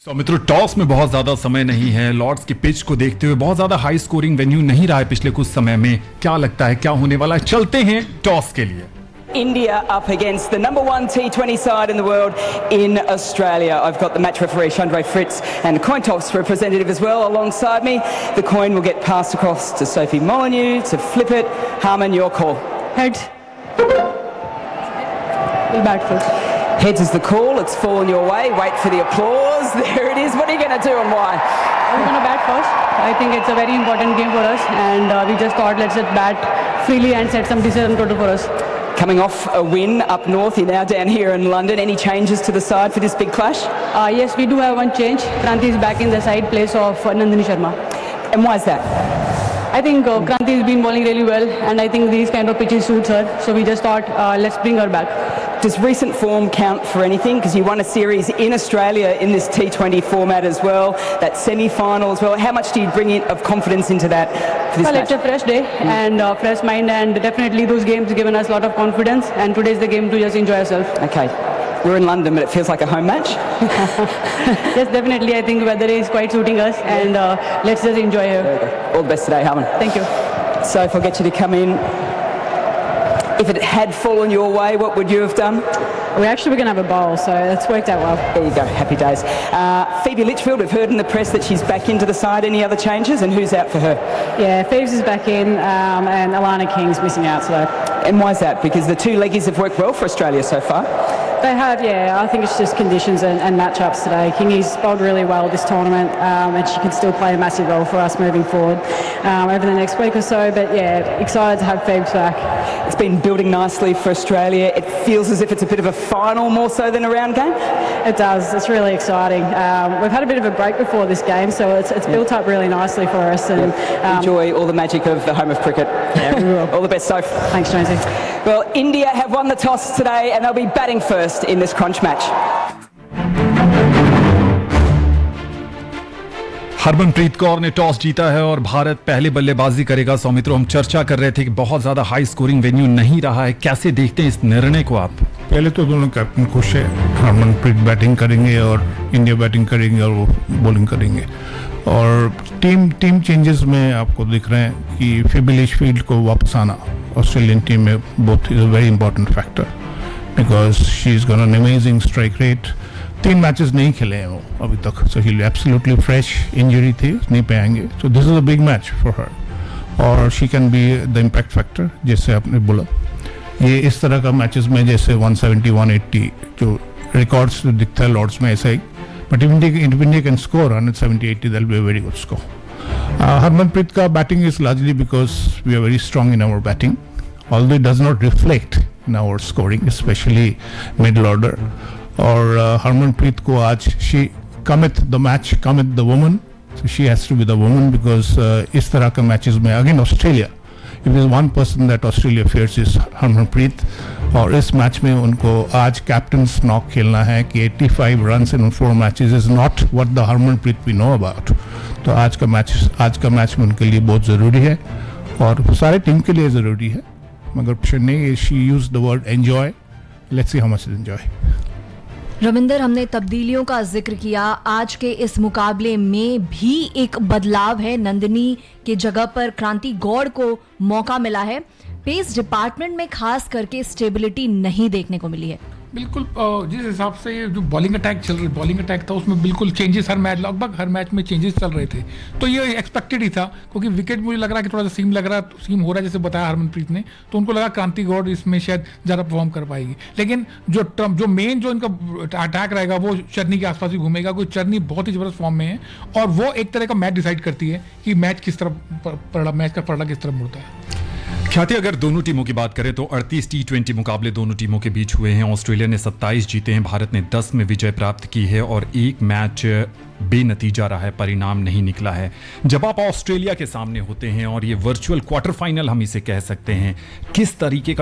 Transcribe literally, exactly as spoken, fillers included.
तो मित्रों, टॉस में बहुत ज्यादा समय नहीं है। लॉर्ड्स की पिच को देखते हुए बहुत ज्यादा हाई स्कोरिंग वेन्यू नहीं रहा है पिछले कुछ समय में। क्या लगता है क्या होने वाला है? चलते हैं टॉस के लिए। India up against the number one T twenty side in the world in Australia. I've got the match referee Chandra Fritz and the coin toss representative as well alongside me. The coin will get passed across to Sophie Molyneux to flip it. Harman, your call. Heads. We'll bat first. Heads is the call. It's fallen your way. Wait for the applause. There it is. What are you going to do and why? We're going to bat first. I think it's a very important game for us, and uh, we just thought let's just bat freely and set some decent total for us. Coming off a win up north, you're now down here in London. Any changes to the side for this big clash? Uh, yes, we do have one change. Kranti is back in the side place of uh, Nandini Sharma. And why is that? I think uh, Kranti has been bowling really well, and I think these kind of pitches suits her. So we just thought uh, let's bring her back. Does recent form count for anything? Because you won a series in Australia in this T twenty format as well, that semi-final as well. How much do you bring in of confidence into that for this Well, match? it's a fresh day mm. and uh, fresh mind, and definitely those games given us a lot of confidence, and today's the game to just enjoy ourselves. Okay. We're in London, but it feels like a home match. Yes, definitely. I think weather is quite suiting us, and uh, let's just enjoy here. All the best today, Harman. Thank you. So if I get you to come in, if it had fallen your way, what would you have done? We actually were going to have a bowl, so it's worked out well. There you go, happy days. Uh, Phoebe Litchfield, we've heard in the press that she's back into the side. Any other changes, and who's out for her? Yeah, Phoebes is back in, um, and Alana King's missing out today. And why is that? Because the two leggies have worked well for Australia so far. They have, yeah. I think it's just conditions and, and matchups today. Kingy's bowled really well this tournament, um, and she can still play a massive role for us moving forward um, over the next week or so. But yeah, excited to have Phoebes back. It's been building nicely for Australia. It feels as if it's a bit of a final more so than a round game. It does. It's really exciting. Um, we've had a bit of a break before this game, so it's, it's yeah. built up really nicely for us. And yeah. um, enjoy all the magic of the home of cricket. Yeah, we will. All the best, Soph. Thanks, Jonesy. Well, India have won the toss today, and they'll be batting first in this crunch match. Harmanpreet Kaur ने toss जीता है और भारत पहले बल्लेबाजी करेगा। सौ मित्रों, हम चर्चा कर रहे थे कि बहुत ज्यादा हाई स्कोरिंग वेन्यू नहीं रहा है। कैसे देखते हैं इस निर्णय को आप? पहले तो दोनों कैप्टन खुश है। हरमनप्रीत बैटिंग करेंगे और इंडिया बैटिंग करेंगे और वो बॉलिंग करेंगे। और टीम टीम चेंजेस में आपको दिख रहे हैं कि फेबी लिचफील्ड को वापस आना ऑस्ट्रेलियन टीम में both is a very important factor, because she is got an amazing strike rate. तीन मैचेस नहीं खेले हैं वो अभी तक, सो ही एब्सोल्युटली फ्रेश। इंजरी थी, नहीं पे आएंगे, so this is a big match for her. और she can be the impact factor, जैसे आपने बोला। ये इस तरह का मैचेस में जैसे वन सेवेंटी वन एट्टी जो रिकॉर्ड्स दिखता है लॉर्ड्स में, ऐसा ही। But if India can score one seventy eighty, that will be a very good score. Harmanpreet का batting is largely because we are very strong in our batting, although it does not reflect in our scoring, specially middle order. और हरमनप्रीत को आज she commit the match, commit the woman, so she has to be the woman, because इस तरह के matches में again Australia, if is one person that Australia fears is Harmanpreet. और इस match में उनको आज कैप्टन्स नॉक खेलना है कि पचासी runs in four matches is not what the Harmanpreet we know about. तो आज का मैच आज का मैच में उनके लिए बहुत ज़रूरी है और सारे टीम के लिए ज़रूरी है। मगर Chennai, she use the word enjoy, let's see how much is enjoy. Ravinder, हमने तब्दीलियों का जिक्र किया। आज के इस मुकाबले में भी एक बदलाव है। नंदिनी के जगह पर क्रांति गौड़ को मौका मिला है। पेस डिपार्टमेंट में खास करके स्टेबिलिटी नहीं देखने को मिली है। बिल्कुल, जिस हिसाब से जो बॉलिंग अटैक चल रही बॉलिंग अटैक था उसमें बिल्कुल चेंजेस हर मैच लगभग हर मैच में चेंजेस चल रहे थे, तो ये एक्सपेक्टेड ही था। क्योंकि विकेट मुझे लग रहा है कि थोड़ा सा सीम लग रहा है सीम हो रहा है जैसे बताया हरमनप्रीत ने, तो उनको लगा क्रांति गौड़ इसमें शायद ज़्यादा परफॉर्म कर पाएगी। लेकिन जो टर्म जो मेन जो इनका अटैक रहेगा वो चरनी के आसपास ही घूमेगा, क्योंकि चरनी बहुत ही ज़बरदस्त फॉर्म में है और वो एक तरह का मैच डिसाइड करती है कि मैच किस तरफ मैच का पलड़ा किस तरफ मुड़ता है। ख्याति, अगर दोनों टीमों की बात करें तो अड़तीस टी ट्वेंटी मुकाबले दोनों टीमों के बीच हुए हैं। ऑस्ट्रेलिया ने सत्ताईस जीते हैं, भारत ने दस में विजय प्राप्त की है और एक मैच बेनतीजा रहा है, परिणाम नहीं निकला है। जब आप ऑस्ट्रेलिया के सामने होते हैं और ये वर्चुअल क्वार्टर फाइनल हम इसे कह सकते हैं, किस तरीके का